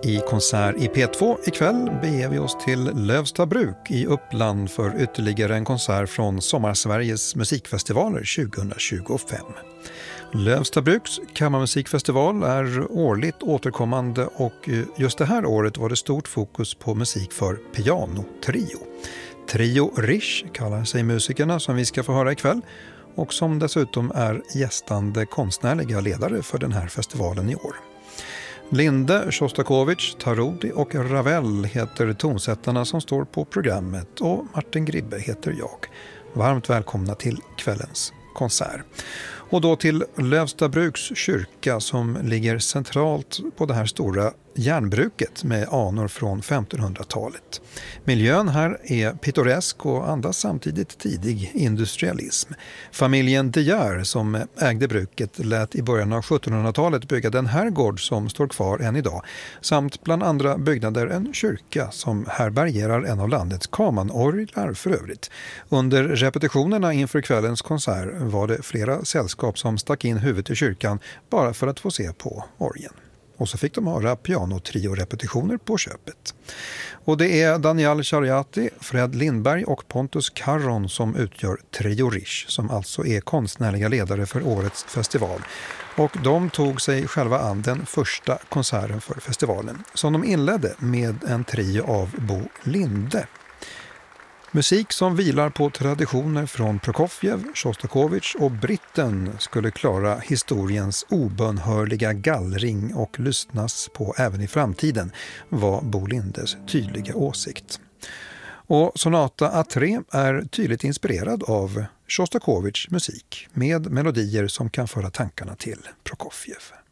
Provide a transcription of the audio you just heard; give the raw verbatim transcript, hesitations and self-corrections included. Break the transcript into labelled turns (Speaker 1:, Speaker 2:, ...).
Speaker 1: I konsert i P två ikväll beger vi oss till Lövstabruk i Uppland för ytterligare en konsert från Sommarsveriges musikfestivaler tjugohundratjugofem. Lövstabruks kammarmusikfestival är årligt återkommande och just det här året var det stort fokus på musik för pianotrio. Trio Rish kallar sig musikerna som vi ska få höra ikväll och som dessutom är gästande konstnärliga ledare för den här festivalen i år. Linde, Shostakovich, Tarudi och Ravel heter tonsättarna som står på programmet och Martin Gribbe heter jag. Varmt välkomna till kvällens konsert. Och då till Lövstabruks kyrka som ligger centralt på det här stora järnbruket med anor från femtonhundratalet. Miljön här är pittoresk och andas samtidigt tidig industrialism. Familjen De Geer som ägde bruket lät i början av sjuttonhundratalet bygga den här gård som står kvar än idag. Samt bland andra byggnader en kyrka som härbärgerar en av landets kammarorglar för övrigt. Under repetitionerna inför kvällens konsert var det flera sällskap som stack in huvudet i kyrkan bara för att få se på orgeln. Och så fick de höra pianotrio-repetitioner på köpet. Och det är Daniel Chariati, Fred Lindberg och Pontus Carron som utgör Trio Rish, som alltså är konstnärliga ledare för årets festival. Och de tog sig själva an den första konserten för festivalen, som de inledde med en trio av Bo Linde. Musik som vilar på traditioner från Prokofjev, Shostakovich och Britten skulle klara historiens obönhörliga gallring och lyssnas på även i framtiden, var Bo Lindes tydliga åsikt. Och Sonata A tre är tydligt inspirerad av Shostakovichs musik med melodier som kan föra tankarna till Prokofjev.